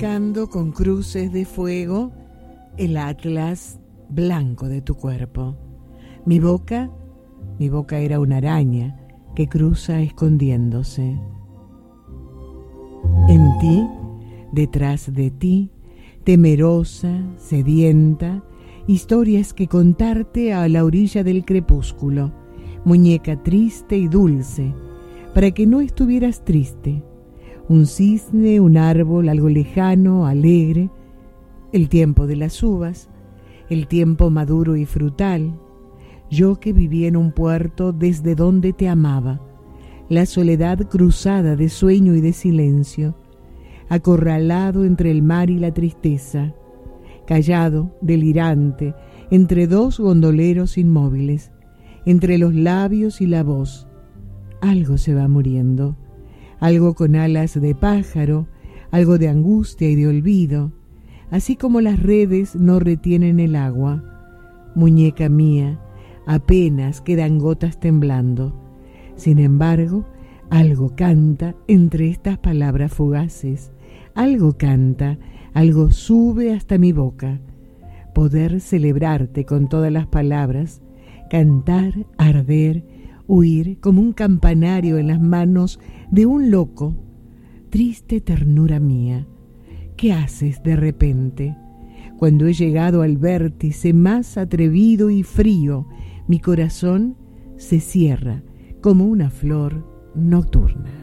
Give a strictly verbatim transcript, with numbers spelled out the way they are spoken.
buscando con cruces de fuego el atlas blanco de tu cuerpo. Mi boca, mi boca era una araña que cruza escondiéndose. En ti, detrás de ti, temerosa, sedienta, historias que contarte a la orilla del crepúsculo, muñeca triste y dulce, para que no estuvieras triste. Un cisne, un árbol, algo lejano, alegre, el tiempo de las uvas, el tiempo maduro y frutal, yo que viví en un puerto desde donde te amaba, la soledad cruzada de sueño y de silencio, acorralado entre el mar y la tristeza, callado, delirante, entre dos gondoleros inmóviles, entre los labios y la voz. Algo se va muriendo, algo con alas de pájaro, algo de angustia y de olvido, así como las redes no retienen el agua. Muñeca mía, apenas quedan gotas temblando. Sin embargo, algo canta entre estas palabras fugaces, algo canta, algo sube hasta mi boca. Poder celebrarte con todas las palabras, cantar, arder, huir como un campanario en las manos de un loco. Triste ternura mía, ¿qué haces de repente? Cuando he llegado al vértice más atrevido y frío, mi corazón se cierra como una flor nocturna.